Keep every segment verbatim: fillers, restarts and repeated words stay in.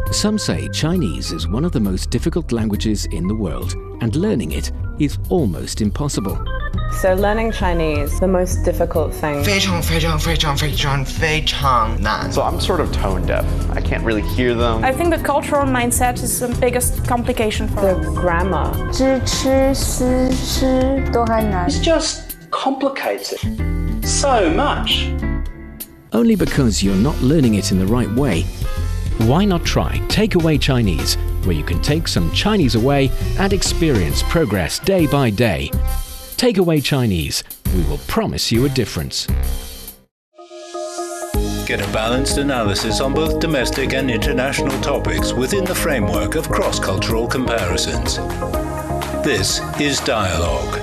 Some say Chinese is one of the most difficult languages in the world, and learning it is almost impossible. So learning Chinese, the most difficult thing. 非常非常非常非常非常难. So I'm sort of tone deaf. I can't really hear them. I think the cultural mindset is the biggest complication for The grammar. 知吃思吃都很难. It's just complicated so much. Only because you're not learning it in the right way. Why not try Takeaway Chinese, where you can take some Chinese away and experience progress day by day. Takeaway Chinese, we will promise you a difference. Get a balanced analysis on both domestic and international topics within the framework of cross-cultural comparisons. This is Dialogue.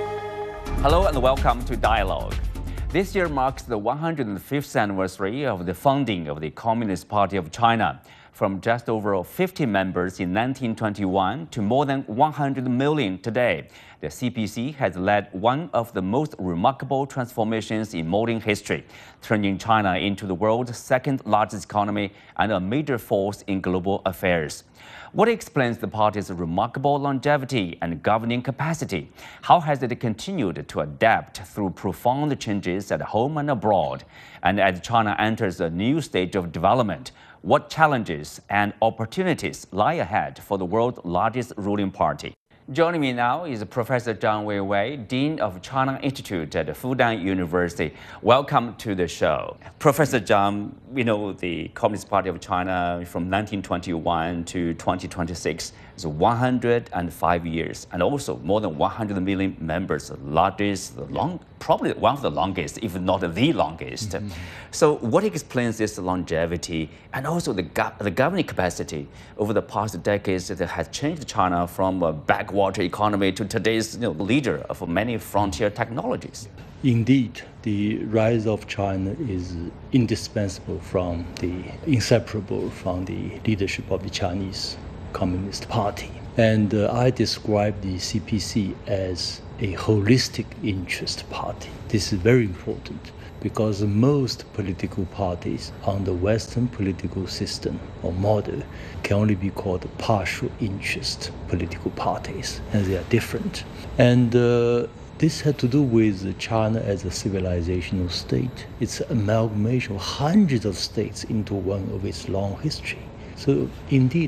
Hello and welcome to Dialogue. This year marks the one hundred fifth anniversary of the founding of the Communist Party of China. From just over fifty members in nineteen twenty-one to more than one hundred million today, the C P C has led one of the most remarkable transformations in modern history, turning China into the world's second largest economy and a major force in global affairs. What explains the party's remarkable longevity and governing capacity? How has it continued to adapt through profound changes at home and abroad? And as China enters a new stage of development, what challenges and opportunities lie ahead for the world's largest ruling party? Joining me now is Professor Zhang Weiwei, Dean of China Institute at Fudan University. Welcome to the show. Professor Zhang, we know the Communist Party of China from nineteen twenty-one to twenty twenty-six is one hundred five years, and also more than one hundred million members, the largest, the long, probably one of the longest, if not the longest. Mm-hmm. So what explains this longevity and also the, go- the governing capacity over the past decades that has changed China from a backwater economy to today's you know, leader of many frontier technologies? Indeed, the rise of China is indispensable from the, inseparable from the leadership of the Chinese Communist Party. And uh, I describe the C P C as a holistic interest party. This is very important because most political parties on the Western political system or model can only be called partial interest political parties, and they are different. And uh, this had to do with China as a civilizational state. It's an amalgamation of hundreds of states into one of its long history. So indeed,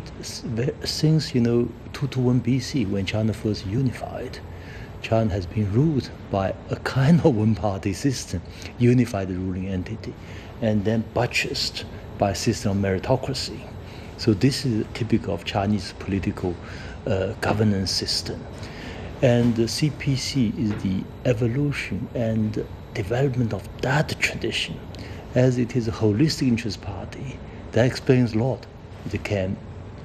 since you know two twenty-one B C, when China first unified, China has been ruled by a kind of one-party system, unified ruling entity, and then buttressed by a system of meritocracy. So this is typical of Chinese political uh, governance system. And the C P C is the evolution and development of that tradition. As it is a holistic interest party, that explains a lot. It can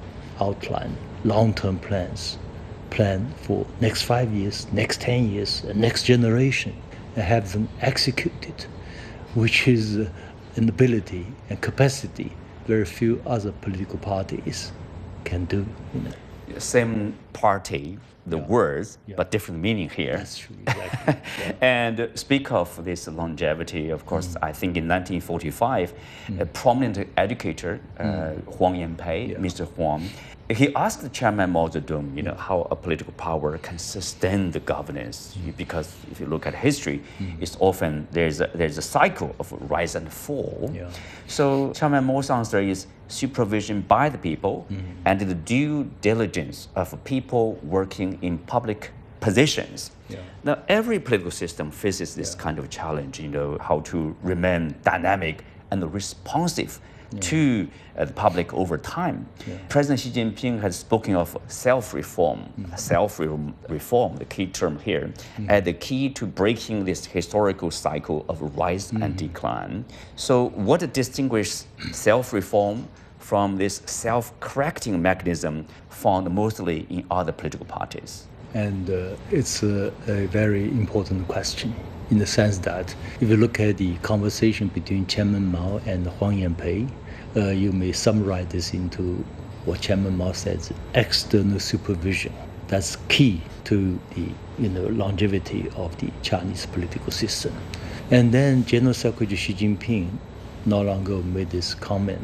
outline long-term plans, plan for next five years, next ten years, and next generation, and have them executed, which is uh, an ability and capacity very few other political parties can do. You know. Same party, the yeah. words, yeah. but different meaning here. That's true, exactly. Yeah. And speak of this longevity, of course, mm. I think in nineteen forty-five, mm. a prominent educator, uh, mm. Huang Yanpei, yeah. Mister Huang, he asked Chairman Mao Zedong, you know, how a political power can sustain the governance. Mm. Because if you look at history, mm. it's often there's a, there's a cycle of rise and fall. Yeah. So Chairman Mao's answer is supervision by the people mm. and the due diligence of people working in public positions. Yeah. Now, every political system faces this yeah. kind of challenge, you know, how to remain dynamic and responsive yeah. to uh, the public over time. Yeah. President Xi Jinping has spoken of self-reform, mm-hmm. self-reform, the key term here, mm-hmm. as the key to breaking this historical cycle of rise mm-hmm. and decline. So what distinguishes self-reform from this self-correcting mechanism found mostly in other political parties? And uh, it's a, a very important question in the sense that if you look at the conversation between Chairman Mao and Huang Yanpei, uh, you may summarize this into what Chairman Mao says, external supervision. That's key to the you know, longevity of the Chinese political system. And then General Secretary Xi Jinping no longer made this comment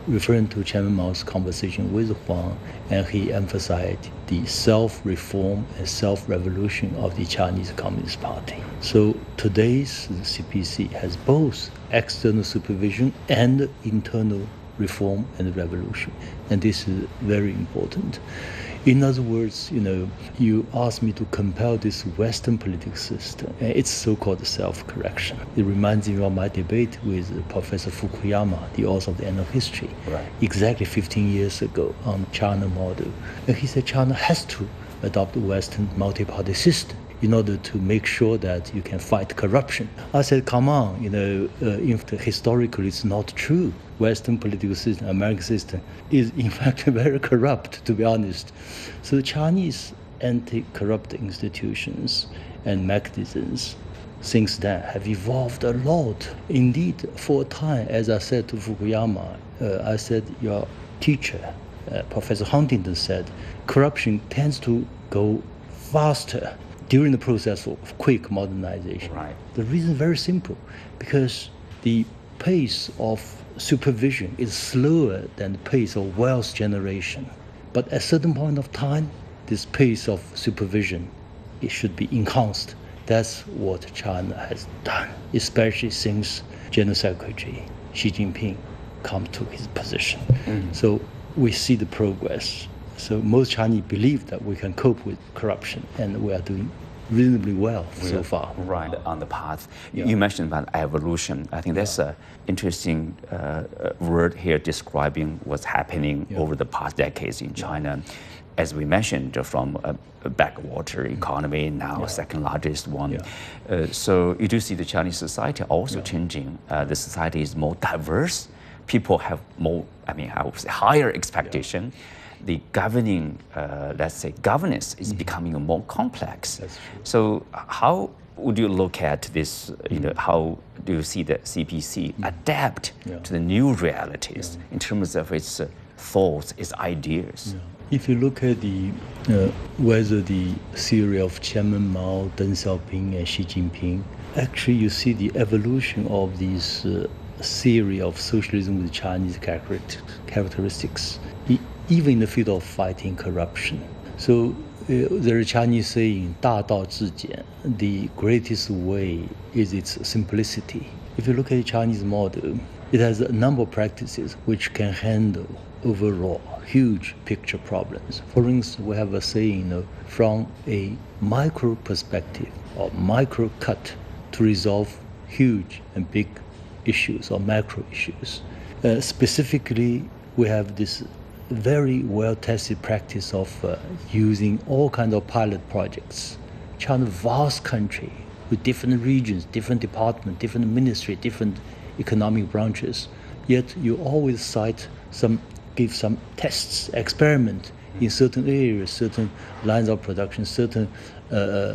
referring to Chairman Mao's conversation with Huang, and he emphasized the self-reform and self-revolution of the Chinese Communist Party. So today's C P C has both external supervision and internal reform and revolution, and this is very important. In other words, you know, you asked me to compare this Western political system and its so-called self-correction. It reminds me of my debate with Professor Fukuyama, the author of The End of History, right. exactly fifteen years ago on China model. And he said China has to adopt a Western multi-party system in order to make sure that you can fight corruption. I said, come on, you know, uh, if the, historically it's not true. Western political system, American system, is in fact very corrupt, to be honest. So the Chinese anti-corrupt institutions and mechanisms since then have evolved a lot. Indeed, for a time, as I said to Fukuyama, uh, I said, your teacher, uh, Professor Huntington said, corruption tends to go faster during the process of quick modernization. Right. The reason is very simple, because the pace of supervision is slower than the pace of wealth generation. But at a certain point of time, this pace of supervision, it should be enhanced. That's what China has done, especially since General Secretary Xi Jinping come to his position. Mm-hmm. So we see the progress. So most Chinese believe that we can cope with corruption, and we are doing reasonably well we so are far. Right, on the path. Yeah. You mentioned about evolution. I think that's an interesting uh, word here describing what's happening Yeah. over the past decades in China. As we mentioned, from a, a backwater economy, now Yeah. second largest one. Yeah. Uh, so you do see the Chinese society also Yeah. changing. Uh, the society is more diverse. People have more, I mean, I would say higher expectation. Yeah. The governing, uh, let's say, governance is mm-hmm. becoming more complex. That's true. So how would you look at this, you know, how do you see the C P C mm-hmm. adapt Yeah. to the new realities Yeah. in terms of its uh, thoughts, its ideas? Yeah. If you look at the uh, whether the theory of Chairman Mao, Deng Xiaoping, and Xi Jinping, actually you see the evolution of this uh, theory of socialism with Chinese characteristics, even in the field of fighting corruption. So uh, there is a Chinese saying, 大道至简, the greatest way is its simplicity. If you look at the Chinese model, it has a number of practices which can handle overall huge picture problems. For instance, we have a saying, you know, from a micro perspective or micro cut to resolve huge and big issues or macro issues. Uh, specifically, we have this very well-tested practice of uh, using all kinds of pilot projects. China, vast country with different regions, different departments, different ministry, different economic branches. Yet you always cite some, give some tests, experiment in certain areas, certain lines of production, certain uh,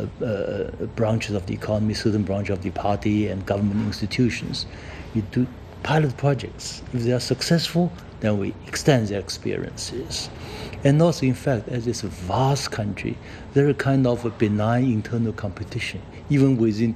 uh, branches of the economy, certain branches of the party and government institutions. You do pilot projects. If they are successful, then we extend their experiences. And also, in fact, as it's a vast country, there is kind of a benign internal competition, even within